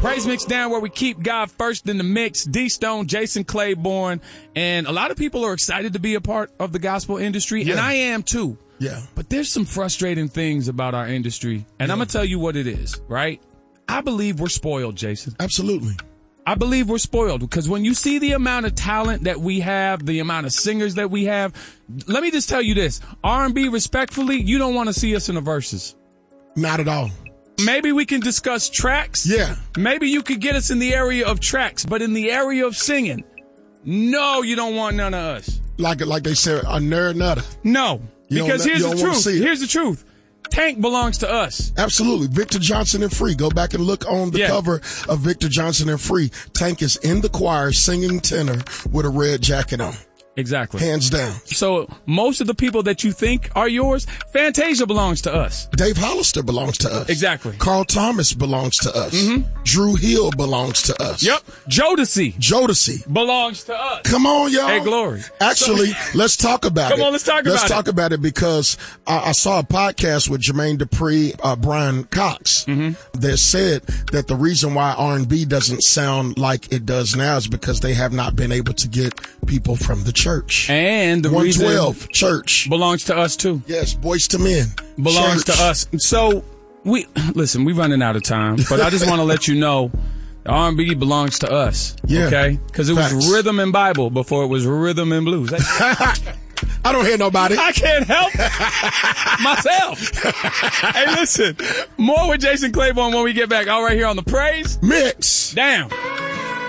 Praise Mix Down, where we keep God first in the mix. D Stone, Jason Claiborne, and a lot of people are excited to be a part of the gospel industry, and I am too. Yeah. But there's some frustrating things about our industry, and I'm going to tell you what it is, right? I believe we're spoiled, Jason. Absolutely. I believe we're spoiled because when you see the amount of talent that we have, the amount of singers that we have, let me just tell you this. R&B, respectfully, you don't want to see us in the verses. Not at all. Maybe we can discuss tracks. Yeah. Maybe you could get us in the area of tracks, but in the area of singing, no, you don't want none of us. Like they said, a nerd nutter. No, because here's the truth. See it. Here's the truth. Tank belongs to us. Absolutely. Victor Johnson and Free. Go back and look on the cover of Victor Johnson and Free. Tank is in the choir singing tenor with a red jacket on. Exactly. Hands down. So most of the people that you think are yours, Fantasia belongs to us. Dave Hollister belongs to us. Exactly. Carl Thomas belongs to us. Mm-hmm. Drew Hill belongs to us. Yep. Jodeci belongs to us. Come on, y'all. Hey, Glory. Actually, let's talk about it. Come on, let's talk about it. Let's talk about it because I saw a podcast with Jermaine Dupri, Brian Cox, that said that the reason why R&B doesn't sound like it does now is because they have not been able to get people from the church. And the 112 church belongs to us too. Yes, Boys to Men belongs to us. So we're running out of time, but I just want to let you know R&B belongs to us. Yeah. Okay? Because it was rhythm and Bible before it was rhythm and blues. I don't hear nobody. I can't help myself. Hey, listen, more with Jason Claiborne when we get back. All right here on the Praise Mix. Down.